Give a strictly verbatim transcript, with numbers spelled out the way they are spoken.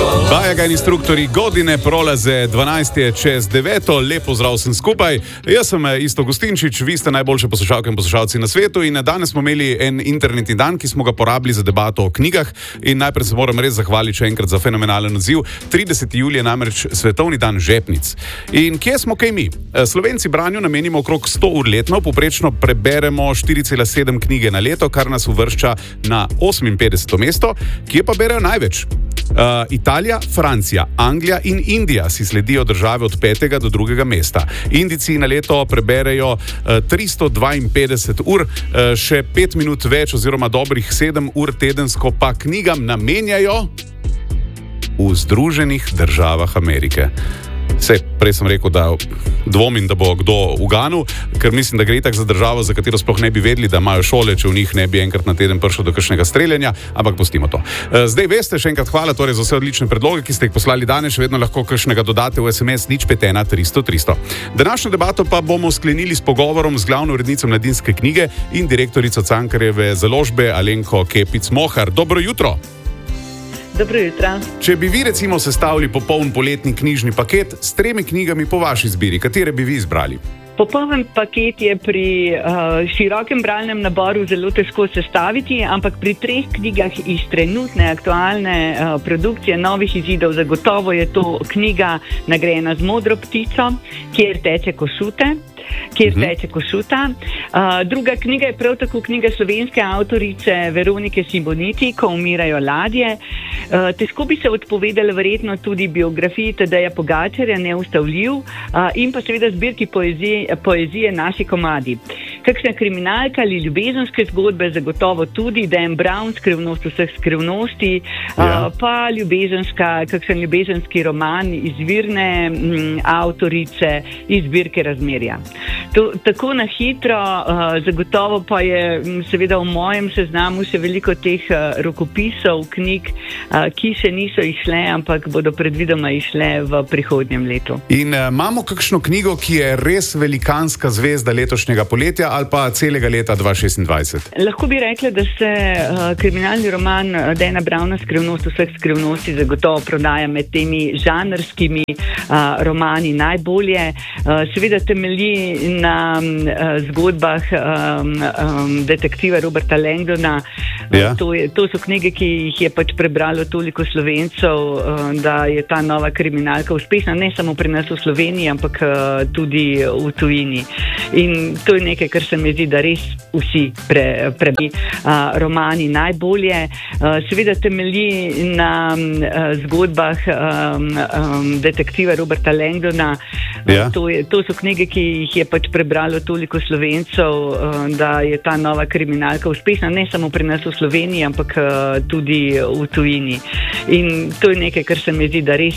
Bajaga in instruktori godine prolaze dvanajst je čez deveto, lepo zdrav sem skupaj. Jaz sem Isto Gustinčič, vi ste najboljše poslušalke in poslušalci na svetu in danes smo imeli en internetni dan, ki smo ga porabili za debato o knjigah in najprej se moram res zahvaliti še enkrat za fenomenalen odziv. trideseti julij je namreč svetovni dan žepnic. In kje smo kaj mi? Slovenci branju namenimo okrog sto ur letno, povprečno preberemo štiri cela sedem knjige na leto, kar nas uvršča na oseminpetdeseto mesto, kje pa berejo največ? Uh, Italija, Francija, Anglija in Indija si sledijo države od petega do drugega mesta. Indijci na leto preberejo uh, tristo dvainpetdeset ur, uh, še pet minut več oziroma dobrih sedem ur tedensko pa knjigam namenjajo v Združenih državah Amerike. Sej, prej sem rekel, da dvomim, da bo kdo uganil, ker mislim, da gre itak za državo, za katero sploh ne bi vedeli, da imajo šole, če v njih ne bi enkrat na teden prišel do kakšnega streljanja, ampak pustimo to. Zdaj veste, še enkrat hvala torej za vse odlične predloge, ki ste jih poslali danes, še vedno lahko kakšnega dodate v es em es nič pet ena tristo tristo. Današnjo debato pa bomo sklenili s pogovorom z glavno urednico Mladinske knjige in direktorico Cankarjeve založbe Alenko Kepic-Mohar. Dobro jutro! Dobro jutro. Če bi vi recimo sestavili popoln poletni knjižni paket s tremi knjigami po vaši izbiri, katere bi vi izbrali? Popoln paket je pri uh, širokem bralnem naboru zelo težko sestaviti, ampak pri treh knjigah iz trenutne aktualne uh, produkcije novih izidov zagotovo je to knjiga nagrajena z Modro ptico, Kjer teče Košute. Kjer teče Košuta. Uh, druga knjiga je prav tako knjiga slovenske avtorice Veronike Simoniti, Ko umirajo ladje. Uh, težko bi se odpovedali verjetno tudi biografiji Tadeja Pogačarja, Neustavljiv, uh, in pa seveda zbirki poezije, poezije Naši komadi. Kakšna kriminalka ali ljubezenske zgodbe, zagotovo tudi Dan Brown, Skrivnost vseh skrivnosti, uh, ja. pa ljubezenska, kakšen ljubezenski roman izvirne m, avtorice iz zbirke Razmerja. To, tako na hitro, uh, zagotovo pa je m, seveda v mojem seznamu še veliko teh uh, rokopisov, knjig, uh, ki še niso išle, ampak bodo predvidoma išle v prihodnjem letu. In uh, imamo kakšno knjigo, ki je res velikanska zvezda letošnjega poletja ali pa celega leta dva tisoč šestindvajset? Lahko bi rekla, da se uh, kriminalni roman Dana Browna Skrivnost vseh skrivnosti zagotovo prodaja med temi žanrskimi uh, romani najbolje. Uh, seveda temelji na uh, zgodbah um, um, detektiva Roberta Langdona. Ja. To, je, to so knjige, ki jih je pač prebralo toliko Slovencev, uh, da je ta nova kriminalka uspešna ne samo pri nas v Sloveniji, ampak uh, tudi v tujini. In to je nekaj, kar se mi zdi, da res vsi pre, pre, uh, romani najbolje. Uh, seveda temelji na uh, zgodbah um, um, detektiva Roberta Langdona. Ja. Uh, to, je, to so knjige, ki jih je pač prebralo toliko Slovencev, uh, da je ta nova kriminalka uspešna ne samo pri nas v Sloveniji, ampak uh, tudi v tujini. In to je nekaj, kar se mi zdi, da res